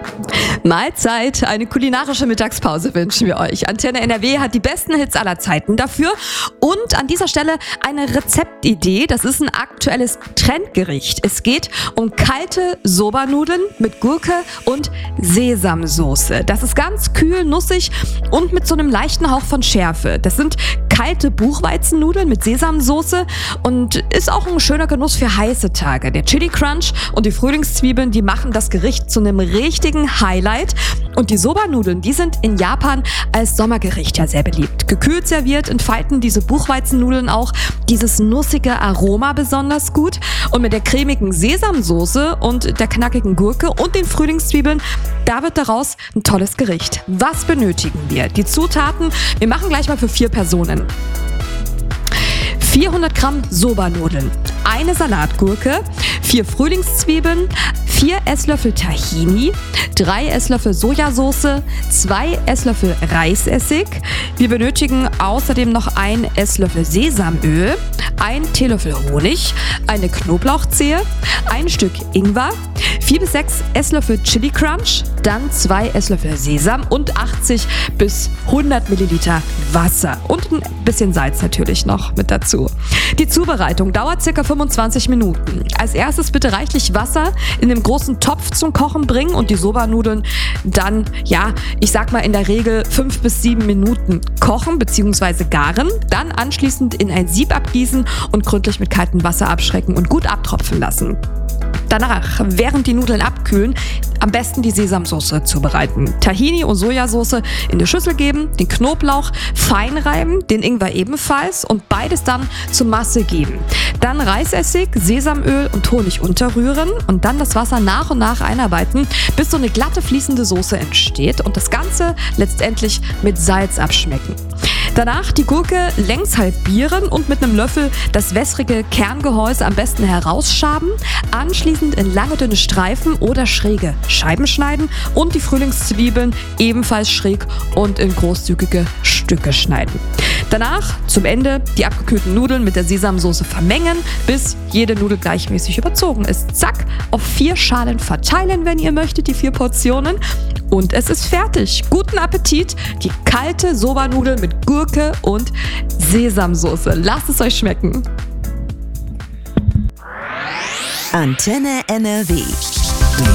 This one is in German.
Mahlzeit, eine kulinarische Mittagspause wünschen wir euch. Antenne NRW hat die besten Hits aller Zeiten dafür. Und an dieser Stelle eine Rezeptidee. Das ist ein aktuelles Trendgericht. Es geht um kalte Soba-Nudeln mit Gurke und Sesamsoße. Das ist ganz kühl, nussig und mit so einem leichten Hauch von Schärfe. Das sind kalte Buchweizennudeln mit Sesamsoße und ist auch ein schöner Genuss für heiße Tage. Der Chili Crunch und die Frühlingszwiebeln, die machen das Gericht zu einem richtigen Highlight. Und die Soba-Nudeln, die sind in Japan als Sommergericht ja sehr beliebt. Gekühlt serviert entfalten diese Buchweizennudeln auch dieses nussige Aroma besonders gut. Und mit der cremigen Sesamsoße und der knackigen Gurke und den Frühlingszwiebeln, da wird daraus ein tolles Gericht. Was benötigen wir? Die Zutaten, wir machen gleich mal für 4 Personen. 400 Gramm Soba-Nudeln, eine Salatgurke, 4 Frühlingszwiebeln, 4 Esslöffel Tahini, 3 Esslöffel Sojasauce, 2 Esslöffel Reisessig. Wir benötigen außerdem noch 1 Esslöffel Sesamöl, 1 Teelöffel Honig, eine Knoblauchzehe, ein Stück Ingwer, 4 bis 6 Esslöffel Chili Crunch, dann 2 Esslöffel Sesam und 80 bis 100 Milliliter Wasser und ein bisschen Salz natürlich noch mit dazu. Die Zubereitung dauert ca. 25 Minuten. Als erstes bitte reichlich Wasser in den großen Topf zum Kochen bringen und die Soba-Nudeln dann, ich sag mal in der Regel 5 bis 7 Minuten kochen bzw. garen. Dann anschließend in ein Sieb abgießen und gründlich mit kaltem Wasser abschrecken und gut abtropfen lassen. Danach, während die Nudeln abkühlen, am besten die Sesamsoße zubereiten. Tahini und Sojasauce in die Schüssel geben, den Knoblauch fein reiben, den Ingwer ebenfalls und beides dann zur Masse geben. Dann Reisessig, Sesamöl und Honig unterrühren und dann das Wasser nach und nach einarbeiten, bis so eine glatte fließende Soße entsteht und das Ganze letztendlich mit Salz abschmecken. Danach die Gurke längs halbieren und mit einem Löffel das wässrige Kerngehäuse am besten herausschaben, anschließend in lange dünne Streifen oder schräge Scheiben schneiden und die Frühlingszwiebeln ebenfalls schräg und in großzügige Stücke schneiden. Danach zum Ende die abgekühlten Nudeln mit der Sesamsoße vermengen, bis jede Nudel gleichmäßig überzogen ist. Zack, auf 4 Schalen verteilen, wenn ihr möchtet, die 4 Portionen. Und es ist fertig. Guten Appetit, die kalte Soba-Nudel mit Gurke und Sesamsoße. Lasst es euch schmecken. Antenne NRW.